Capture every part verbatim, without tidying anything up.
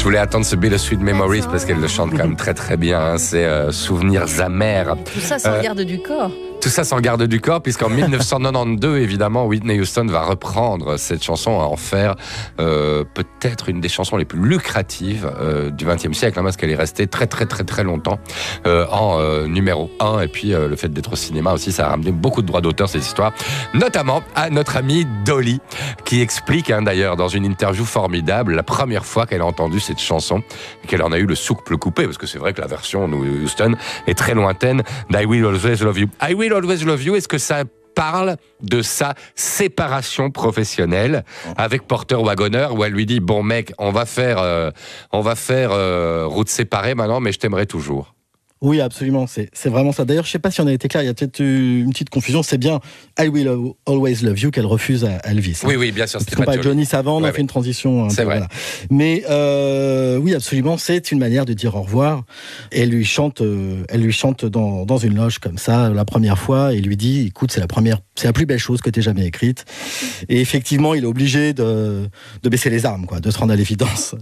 Je voulais attendre ce Bittersweet Memories parce qu'elle le chante quand même très très bien. Hein. C'est euh, souvenirs amers. Tout ça sans euh, garde du corps. Tout ça sans garde du corps, puisqu'en dix-neuf cent quatre-vingt-douze, évidemment, Whitney Houston va reprendre cette chanson à en faire euh, peut-être une des chansons les plus lucratives euh, du vingtième siècle, hein, parce qu'elle est restée très très très très longtemps euh, en euh, numéro un. Et puis euh, le fait d'être au cinéma aussi, ça a ramené beaucoup de droits d'auteur, cette histoire, notamment à notre amie Dolly, qui explique hein, d'ailleurs dans une interview formidable la première fois qu'elle a entendu cette chanson et qu'elle en a eu le souffle coupé, parce que c'est vrai que la version de Houston est très lointaine d'I Will Always Love You. I Will Always Love You, est-ce que ça parle de sa séparation professionnelle avec Porter Wagoner, où elle lui dit bon mec, on va faire, euh, on va faire euh, route séparée maintenant, mais je t'aimerai toujours. Oui, absolument, c'est, c'est vraiment ça. D'ailleurs, je ne sais pas si on a été clair, il y a peut-être une petite confusion. C'est bien I Will Always Love You qu'elle refuse à Elvis. Hein. Oui, oui, bien sûr. C'était pas, pas Johnny. Johnny Savant, on ouais, a fait ouais. une transition. C'est peu, vrai. Voilà. Mais euh, oui, absolument, c'est une manière de dire au revoir. Et elle lui chante, euh, elle lui chante dans, dans une loge comme ça, la première fois, et lui dit, écoute, c'est la première, c'est la plus belle chose que tu aies jamais écrite. Et effectivement, il est obligé de, de baisser les armes, quoi, de se rendre à l'évidence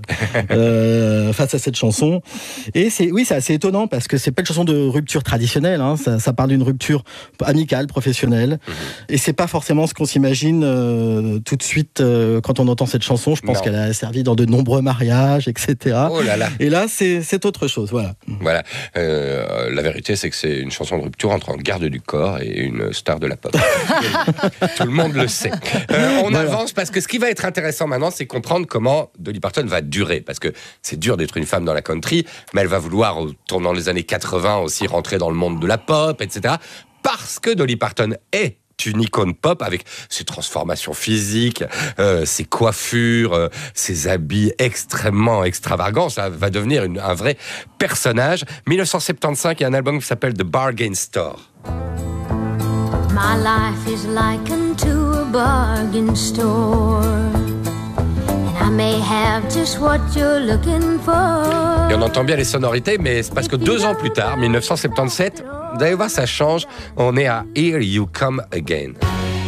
euh, face à cette chanson. Et c'est, oui, c'est assez étonnant parce que c'est C'est pas une chanson de rupture traditionnelle, hein. ça, ça parle d'une rupture amicale, professionnelle, mmh. et c'est pas forcément ce qu'on s'imagine euh, tout de suite euh, quand on entend cette chanson. Je pense non. qu'elle a servi dans de nombreux mariages, et cetera. Oh là là. Et là, c'est, c'est autre chose, voilà. Voilà. Euh, la vérité, c'est que c'est une chanson de rupture entre un garde du corps et une star de la pop. Tout le monde le sait. Euh, on voilà. avance parce que ce qui va être intéressant maintenant, c'est comprendre comment Dolly Parton va durer, parce que c'est dur d'être une femme dans la country, mais elle va vouloir, au tournant des années quatre-vingts, aussi rentrer dans le monde de la pop, et cetera. Parce que Dolly Parton est une icône pop avec ses transformations physiques, euh, ses coiffures, euh, ses habits extrêmement extravagants. Ça va devenir une, un vrai personnage. dix-neuf cent soixante-quinze, il y a un album qui s'appelle The Bargain Store. My life is likened to a bargain store. Et on entend bien les sonorités, mais c'est parce que deux ans plus tard, dix-neuf cent soixante-dix-sept, vous allez voir, ça change. On est à Here You Come Again.